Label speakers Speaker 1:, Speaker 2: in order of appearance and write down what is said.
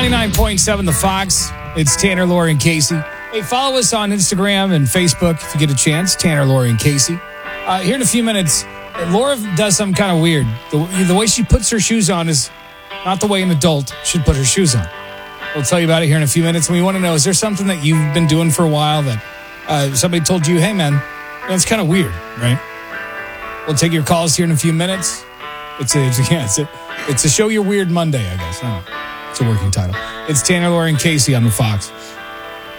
Speaker 1: 99.7 The Fox. It's Tanner, Lori, and Casey. Hey, follow us on Instagram and Facebook if you get a chance. Tanner, Lori, and Casey. Here in a few minutes, Laura does something kind of weird. The way she puts her shoes on is not the way an adult should put her shoes on. We'll tell you about it here in a few minutes. And we want to know, is there something that you've been doing for a while that somebody told you, hey, man, that's kind of weird, right? We'll take your calls here in a few minutes. It's a Show Your Weird Monday, I guess. It's a working title. It's Tanner, Lori, and Casey on the Fox.